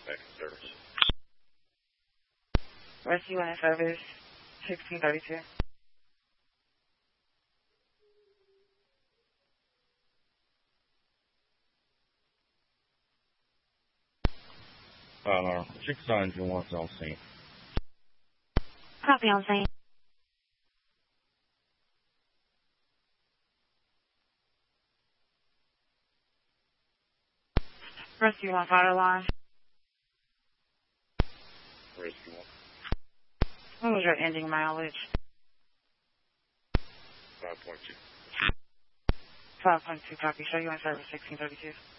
back in service. Rescue in service, 1632. Chickasaw Engine 1's on scene. Copy on scene. Rescue 1 fire line. Rescue 1. What was your ending mileage? 5.2. 5.2 copy. Show you in service 1632.